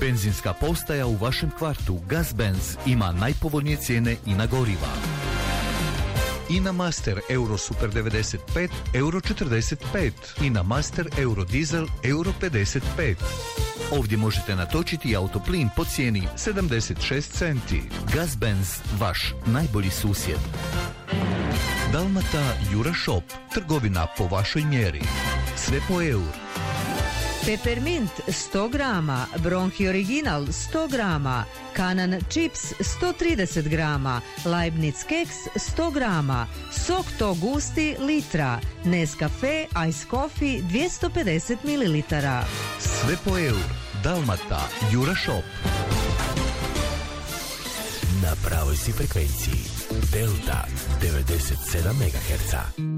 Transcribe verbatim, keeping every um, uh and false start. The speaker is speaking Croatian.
Benzinska postaja u vašem kvartu Gazbenz ima najpovoljnije cijene i na goriva. Ina Master Euro Super devedeset pet, euro četrdeset pet. Ina Master Euro Diesel, euro pedeset pet. Ovdje možete natočiti autoplin po cijeni sedamdeset šest centi. Gazbenz, vaš najbolji susjed. Dalmata Jura Shop, trgovina po vašoj mjeri. Sve po eur. Peppermint sto grama, Bronchi Original sto grama, Kanan Chips sto trideset grama, Leibniz Keks sto grama, Sok to gusti litra, Nescafe Ice Coffee dvjesto pedeset mililitara. Sve po eur. Dalmata Jura Shop. Na pravoj si frekvenciji Delta devedeset sedam megaherca.